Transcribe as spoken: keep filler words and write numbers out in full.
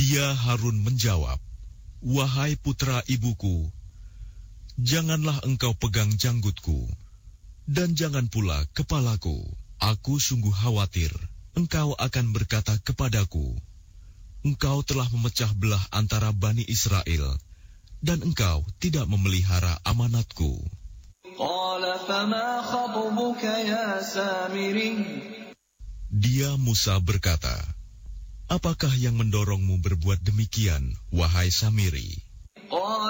Dia Harun menjawab, "Wahai putra ibuku, janganlah engkau pegang janggutku, dan jangan pula kepalaku. Aku sungguh khawatir engkau akan berkata kepadaku, engkau telah memecah belah antara Bani Israel, dan engkau tidak memelihara amanatku." Dia Musa berkata, "Apakah yang mendorongmu berbuat demikian, wahai Samiri?"